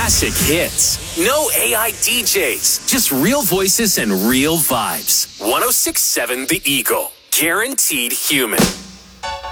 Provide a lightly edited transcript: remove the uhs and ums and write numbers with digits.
classic hits. No AI DJs, just real voices and real vibes. 106.7 The Eagle. Guaranteed human.